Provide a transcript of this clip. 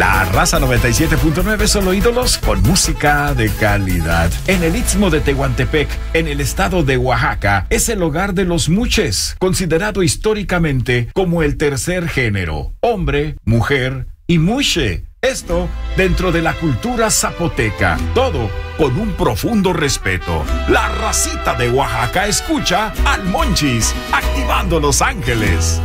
La Raza 97.9, solo ídolos con música de calidad. En el Istmo de Tehuantepec, en el estado de Oaxaca, es el hogar de los muches, considerado históricamente como el tercer género: hombre, mujer y muxe. Esto dentro de la cultura zapoteca, todo con un profundo respeto. La racita de Oaxaca escucha al Monchis, activando Los Ángeles.